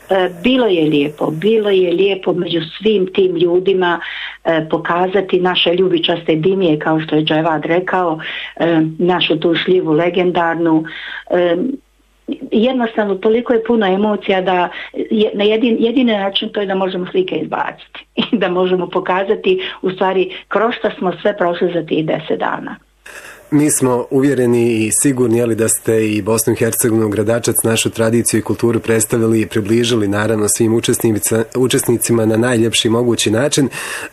Bilo je lijepo među svim tim ljudima pokazati naše ljubičaste dimije, kao što je Dževad rekao, našu tu šljivu legendarnu. Jednostavno toliko je puno emocija da na jedini način to je da možemo slike izbaciti i da možemo pokazati u stvari kroz što smo sve prošli za tih 10 dana. Mi smo uvjereni i sigurni da ste i Bosnu i Hercegovinu, Gradačac, našu tradiciju i kulturu predstavili i približili naravno svim učesnicima na najljepši mogući način.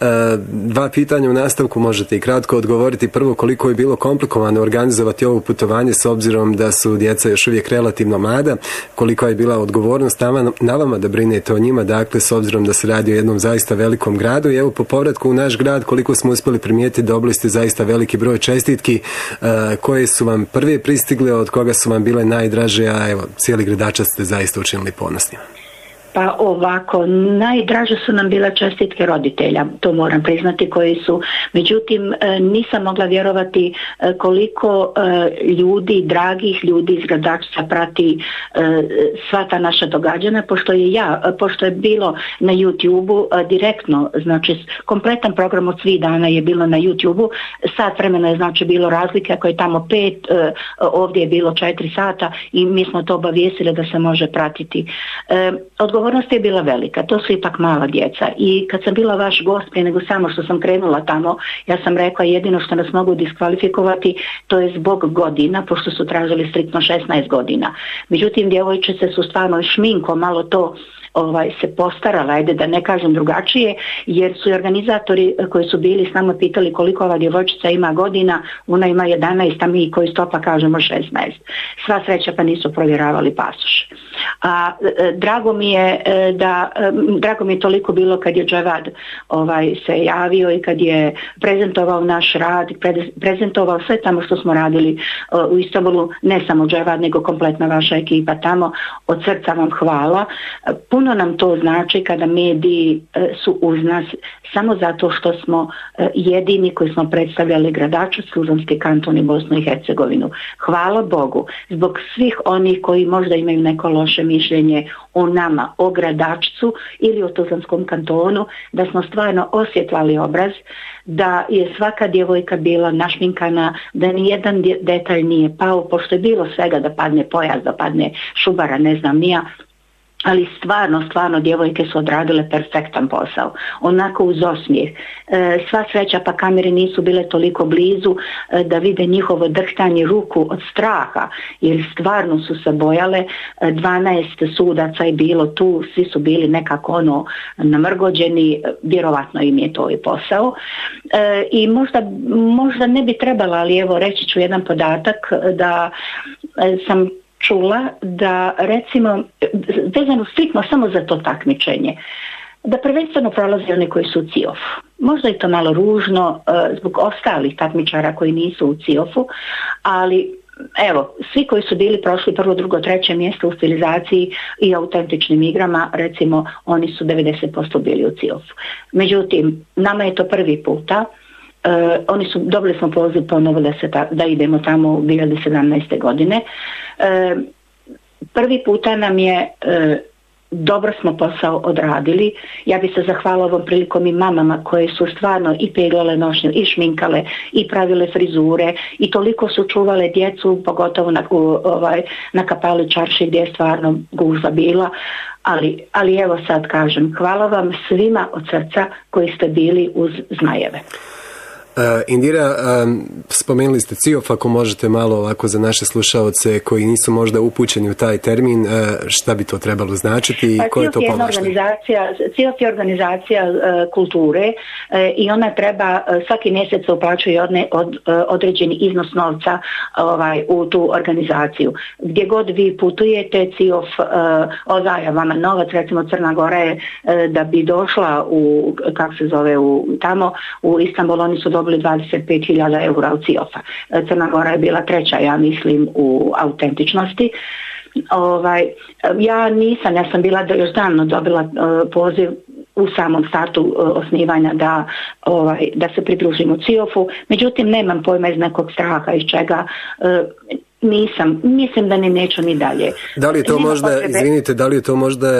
2 pitanja u nastavku, možete i kratko odgovoriti. Prvo, koliko je bilo komplikovano organizovati ovo putovanje s obzirom da su djeca još uvijek relativno mlada, koliko je bila odgovornost na vama da brinete o njima, dakle s obzirom da se radi o jednom zaista velikom gradu i evo po povratku u naš grad koliko smo uspjeli primijetiti, dobili ste zaista veliki broj čestitki. Koje su vam prve pristigle, od koga su vam bile najdraže, a evo, cijeli Gradačac ste zaista učinili ponosnima? Pa ovako, najdraže su nam bile čestitke roditelja, to moram priznati, koji su, međutim nisam mogla vjerovati koliko ljudi, dragih ljudi iz Gradačca prati sva ta naša događanja, pošto je bilo na YouTube-u direktno, znači kompletan program od svih dana je bilo na YouTube-u, sat vremena je znači bilo razlike, ako je tamo 5, ovdje je bilo 4 sata i mi smo to obavijestili da se može pratiti. Odgovornost je bila velika, to su ipak mala djeca i kad sam bila vaš gost prije nego samo što sam krenula tamo, ja sam rekla jedino što nas mogu diskvalifikovati to je zbog godina, pošto su tražili striktno 16 godina. Međutim, djevojčice su stvarno šminko malo to se postarala, ajde da ne kažem drugačije, jer su i organizatori koji su bili s nama pitali koliko ova djevojčica ima godina, ona ima 11, a mi koji stopa kažemo 16. Sva sreća pa nisu provjeravali pasoš. A drago mi je toliko bilo kad je Dževad se javio i kad je prezentovao naš rad, prezentovao sve tamo što smo radili u Istanbulu, ne samo Dževad nego kompletna vaša ekipa tamo, od srca vam hvala. Puno nam to znači kada mediji su uz nas samo zato što smo jedini koji smo predstavljali Gradačac, Tuzlanski kanton i Bosnu i Hercegovinu. Hvala Bogu zbog svih onih koji možda imaju neko loše mišljenje o nama, o Gradačcu ili o Tuzlanskom kantonu, da smo stvarno osvjetlali obraz, da je svaka djevojka bila našminkana, da nijedan detalj nije pao, pošto je bilo svega da padne pojas, da padne šubara, ne znam nija, ali stvarno djevojke su odradile perfektan posao, onako uz osmijeh. Sva sreća pa kamere nisu bile toliko blizu da vide njihovo drhtanje ruku od straha, jer stvarno su se bojale. 12 sudaca je bilo tu, svi su bili nekako namrgođeni, vjerovatno im je to i posao. I možda ne bi trebala, ali evo reći ću jedan podatak da sam čula da recimo vezano striktno samo za to takmičenje da prvenstveno prolaze oni koji su u CIOF-u. Možda je to malo ružno zbog ostalih takmičara koji nisu u CIOF-u, ali evo, svi koji su bili prošli 1., 2., 3. mjesto u stilizaciji i autentičnim igrama, recimo oni su 90% bili u CIOF-u. Međutim, nama je to prvi puta. Dobili smo poziv ponovo da idemo tamo u 2017. godine. Prvi puta nam je dobro smo posao odradili. Ja bih se zahvala ovom prilikom i mamama koje su stvarno i peglale nošnju i šminkale i pravile frizure i toliko su čuvale djecu, pogotovo na Kapali čarši gdje je stvarno gužva bila. Ali evo sad kažem, hvala vam svima od srca koji ste bili uz Zmajeve. Indira, spomenuli ste CIOF, ako možete malo ovako za naše slušaoce koji nisu možda upućeni u taj termin, šta bi to trebalo značiti i ko je to pomoćnik? CIOF je organizacija kulture i ona treba svaki mjesec uplaćuje određeni iznos novca u tu organizaciju. Gdje god vi putujete, CIOF odvaja vama novac, recimo Crna Gora je da bi došla tamo u Istanbul, oni su dobili 25.000 eura od CIOF-a. Crna Gora je bila 3. ja mislim u autentičnosti. Ja sam bila još davno dobila poziv u samom startu osnivanja da se pridružim u CIOF-u, međutim nemam pojma iz nekog straha iz čega mislim da ne neću ni dalje. Da li je to možda, izvinite, da li je to možda